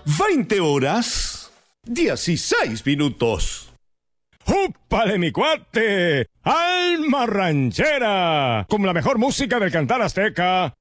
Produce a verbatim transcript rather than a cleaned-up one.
veinte horas, dieciséis minutos. ¡Úpale, mi cuate! ¡Alma ranchera! Con la mejor música del cantar azteca.